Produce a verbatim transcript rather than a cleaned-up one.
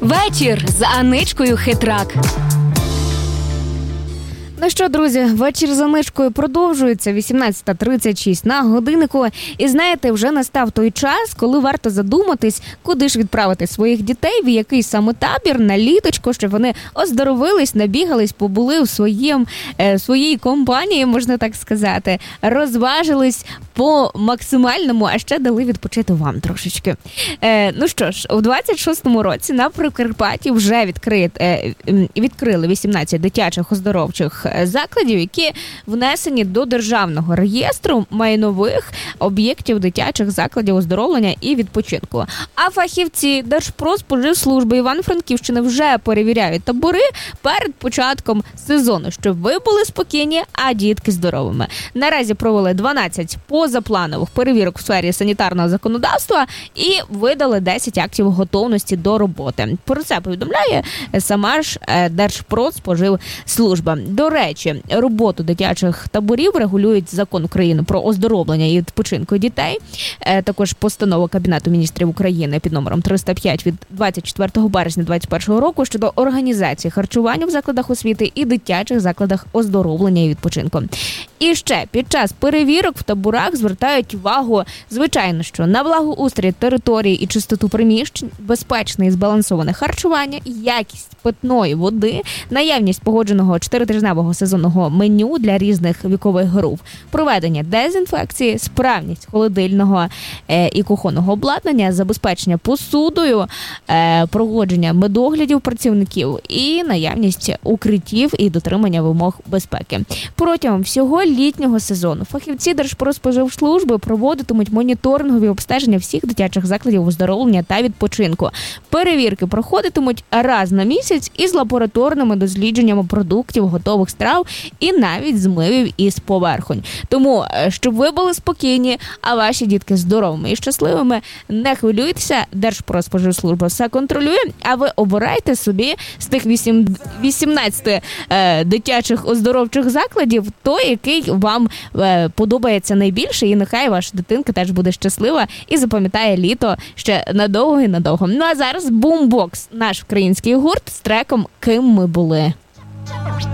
Вечір з Аничкою Хитрак. Ну що, друзі, вечір за Аничкою продовжується, вісімнадцята тридцять шість на годиннику. І знаєте, вже настав той час, коли варто задуматись, куди ж відправити своїх дітей, в який саме табір, на літочко, щоб вони оздоровились, набігались, побули в своїм, е, своїй компанії, можна так сказати, розважились по максимальному, а ще дали відпочити вам трошечки. Е, ну що ж, у двадцять шостому році на Прикарпатті вже відкрит, е, відкрили вісімнадцять дитячих оздоровчих закладів, які внесені до Державного реєстру майнових об'єктів дитячих закладів оздоровлення і відпочинку. А фахівці Держпродспоживслужби Івано-Франківщини вже перевіряють табори перед початком сезону, щоб ви були спокійні, а дітки здоровими. Наразі провели дванадцять позапланових перевірок в сфері санітарного законодавства і видали десять актів готовності до роботи. Про це повідомляє сама ж Держпродспоживслужба. До речі, роботу дитячих таборів регулюють Закон України про оздоровлення і відпочинку дітей. Також постанова Кабінету міністрів України під номером триста п'ять від двадцять четвертого березня двадцять першого року щодо організації харчування в закладах освіти і дитячих закладах оздоровлення і відпочинку. І ще під час перевірок в таборах звертають увагу, звичайно, що на благоустрій території і чистоту приміщень, безпечне і збалансоване харчування, якість питної води, наявність погодженого чотиритижневого сезонного меню для різних вікових груп, проведення дезінфекції, справність холодильного е, і кухонного обладнання, забезпечення посудою, е, проводження медоглядів працівників і наявність укриттів і дотримання вимог безпеки. Протягом всього літнього сезону фахівці Держпродспоживслужби проводитимуть моніторингові обстеження всіх дитячих закладів оздоровлення та відпочинку. Перевірки проходитимуть раз на місяць із лабораторними дослідженнями продуктів, готових страв і навіть змивів із поверхонь. Тому, щоб ви були спокійні, а ваші дітки здоровими і щасливими, не хвилюйтеся, Держпродспоживслужба все контролює, а ви обирайте собі з тих вісімнадцяти е, дитячих оздоровчих закладів той, який вам е, подобається найбільше, і нехай ваша дитинка теж буде щаслива і запам'ятає літо ще надовго і надовго. Ну а зараз Бумбокс, наш український гурт з треком «Ким ми були».